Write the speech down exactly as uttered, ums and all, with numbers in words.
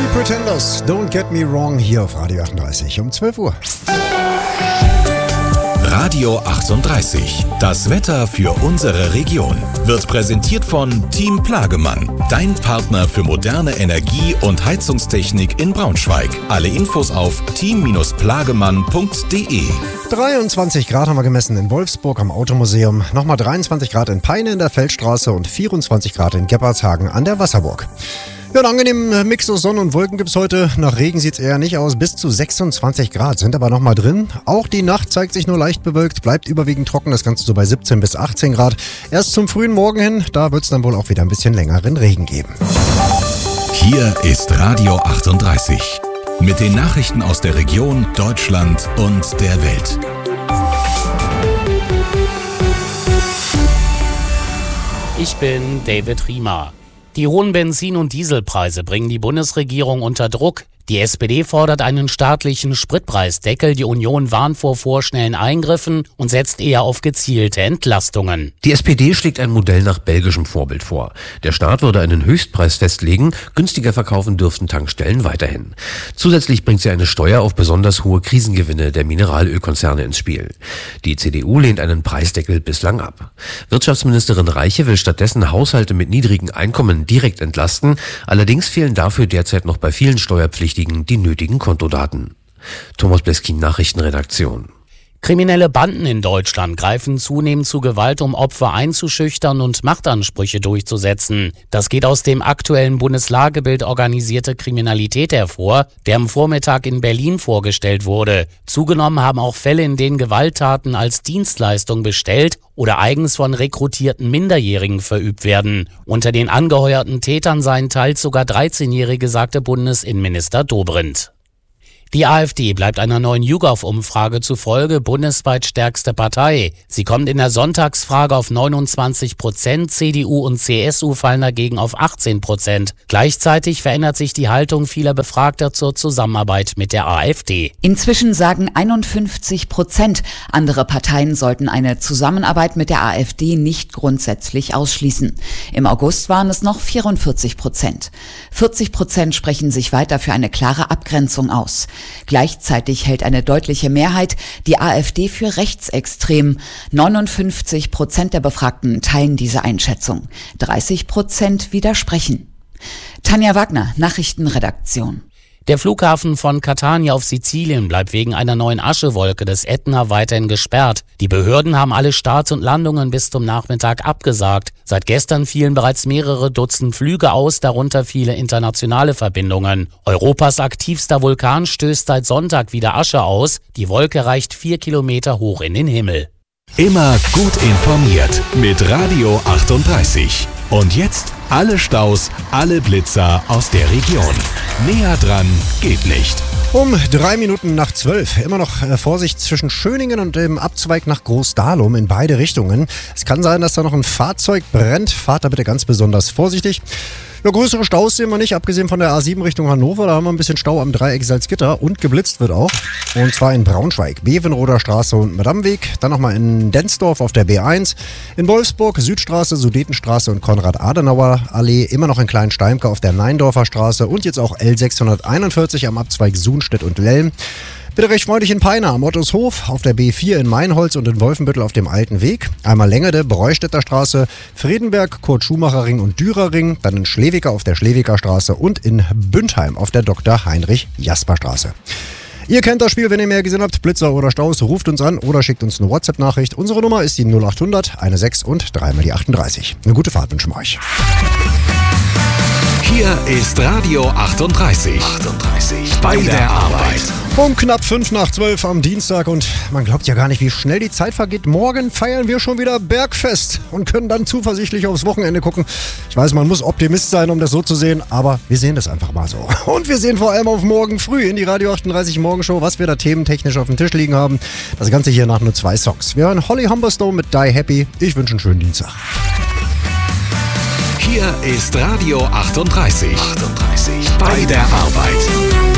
Pretenders, Don't Get Me Wrong, hier auf Radio achtunddreißig um zwölf Uhr. Radio achtunddreißig. Das Wetter für unsere Region wird präsentiert von Team Plagemann, dein Partner für moderne Energie- und Heizungstechnik in Braunschweig. Alle Infos auf team plagemann punkt de. dreiundzwanzig Grad haben wir gemessen in Wolfsburg am Automuseum, nochmal dreiundzwanzig Grad in Peine in der Feldstraße und vierundzwanzig Grad in Gebhardshagen an der Wasserburg. Ja, einen angenehmen Mix aus Sonne und Wolken gibt's heute. Nach Regen sieht's eher nicht aus. Bis zu sechsundzwanzig Grad sind aber noch mal drin. Auch die Nacht zeigt sich nur leicht bewölkt, bleibt überwiegend trocken. Das Ganze so bei siebzehn bis achtzehn Grad. Erst zum frühen Morgen hin, da wird's dann wohl auch wieder ein bisschen längeren Regen geben. Hier ist Radio achtunddreißig. Mit den Nachrichten aus der Region, Deutschland und der Welt. Ich bin David Riemer. Die hohen Benzin- und Dieselpreise bringen die Bundesregierung unter Druck. Die S P D fordert einen staatlichen Spritpreisdeckel, die Union warnt vor vorschnellen Eingriffen und setzt eher auf gezielte Entlastungen. Die S P D schlägt ein Modell nach belgischem Vorbild vor. Der Staat würde einen Höchstpreis festlegen, günstiger verkaufen dürften Tankstellen weiterhin. Zusätzlich bringt sie eine Steuer auf besonders hohe Krisengewinne der Mineralölkonzerne ins Spiel. Die C D U lehnt einen Preisdeckel bislang ab. Wirtschaftsministerin Reiche will stattdessen Haushalte mit niedrigen Einkommen direkt entlasten, allerdings fehlen dafür derzeit noch bei vielen Steuerpflichtigen die nötigen Kontodaten. Thomas Bleskin, Nachrichtenredaktion. Kriminelle Banden in Deutschland greifen zunehmend zu Gewalt, um Opfer einzuschüchtern und Machtansprüche durchzusetzen. Das geht aus dem aktuellen Bundeslagebild Organisierte Kriminalität hervor, der am Vormittag in Berlin vorgestellt wurde. Zugenommen haben auch Fälle, in denen Gewalttaten als Dienstleistung bestellt oder eigens von rekrutierten Minderjährigen verübt werden. Unter den angeheuerten Tätern seien teils sogar dreizehnjährige, sagte Bundesinnenminister Dobrindt. Die AfD bleibt einer neuen YouGov-Umfrage zufolge bundesweit stärkste Partei. Sie kommt in der Sonntagsfrage auf neunundzwanzig Prozent, C D U und C S U fallen dagegen auf achtzehn Prozent. Gleichzeitig verändert sich die Haltung vieler Befragter zur Zusammenarbeit mit der AfD. Inzwischen sagen einundfünfzig Prozent, andere Parteien sollten eine Zusammenarbeit mit der AfD nicht grundsätzlich ausschließen. Im August waren es noch vierundvierzig Prozent. vierzig Prozent sprechen sich weiter für eine klare Abgrenzung aus. Gleichzeitig hält eine deutliche Mehrheit die AfD für rechtsextrem. neunundfünfzig Prozent der Befragten teilen diese Einschätzung. dreißig Prozent widersprechen. Tanja Wagner, Nachrichtenredaktion. Der Flughafen von Catania auf Sizilien bleibt wegen einer neuen Aschewolke des Ätna weiterhin gesperrt. Die Behörden haben alle Starts und Landungen bis zum Nachmittag abgesagt. Seit gestern fielen bereits mehrere Dutzend Flüge aus, darunter viele internationale Verbindungen. Europas aktivster Vulkan stößt seit Sonntag wieder Asche aus. Die Wolke reicht vier Kilometer hoch in den Himmel. Immer gut informiert mit Radio achtunddreißig. Und jetzt alle Staus, alle Blitzer aus der Region. Näher dran geht nicht. Um drei Minuten nach zwölf. Immer noch äh, Vorsicht zwischen Schöningen und dem Abzweig nach Großdahlum in beide Richtungen. Es kann sein, dass da noch ein Fahrzeug brennt. Fahrt da bitte ganz besonders vorsichtig. Ja, größere Staus sehen wir nicht, abgesehen von der A sieben Richtung Hannover. Da haben wir ein bisschen Stau am Dreieck Salzgitter und geblitzt wird auch. Und zwar in Braunschweig, Bevenroder Straße und Madamweg. Dann nochmal in Densdorf auf der B eins. In Wolfsburg, Südstraße, Sudetenstraße und Konrad-Adenauer-Allee. Immer noch in Kleinsteimke auf der Neindorfer Straße. Und jetzt auch L sechshunderteinundvierzig am Abzweig Sunstedt und Lelm. Bitte recht freundlich in Peine am Ottoshof, auf der B vier in Meinholz und in Wolfenbüttel auf dem Alten Weg. Einmal Längerde, Breustädter Straße, Friedenberg, Kurt-Schumacher-Ring und Dürerring. Dann in Schlewiker auf der Schlewiker Straße und in Bündheim auf der Doktor Heinrich Jasper Straße. Ihr kennt das Spiel, wenn ihr mehr gesehen habt, Blitzer oder Staus, ruft uns an oder schickt uns eine WhatsApp-Nachricht. Unsere Nummer ist die null achthundert sechzehn und dreimal die achtunddreißig. Eine gute Fahrt wünschen wir euch. Hier ist Radio achtunddreißig. achtunddreißig. Bei der Arbeit. Um knapp fünf nach zwölf am Dienstag und man glaubt ja gar nicht, wie schnell die Zeit vergeht. Morgen feiern wir schon wieder Bergfest und können dann zuversichtlich aufs Wochenende gucken. Ich weiß, man muss Optimist sein, um das so zu sehen, aber wir sehen das einfach mal so. Und wir sehen vor allem auf morgen früh in die Radio achtunddreißig Morgenshow, was wir da thementechnisch auf dem Tisch liegen haben. Das Ganze hier nach nur zwei Songs. Wir hören Holly Humberstone mit Die Happy. Ich wünsche einen schönen Dienstag. Hier ist Radio achtunddreißig. achtunddreißig. Bei der Arbeit.